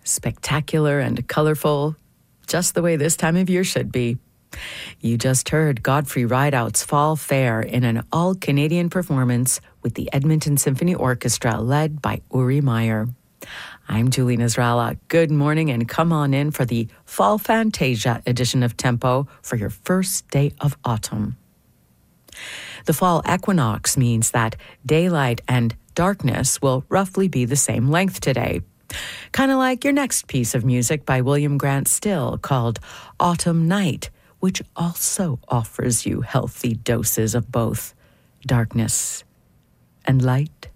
spectacular and colorful, just the way this time of year should be. You just heard Godfrey Rideout's Fall Fair in an all-Canadian performance with the Edmonton Symphony Orchestra led by Uri Meyer. I'm Julie Nasrallah. Good morning and come on in for the Fall Fantasia edition of Tempo for your first day of autumn. The fall equinox means that daylight and darkness will roughly be the same length today. Kind of like your next piece of music by William Grant Still called Autumn Night, which also offers you healthy doses of both darkness and light.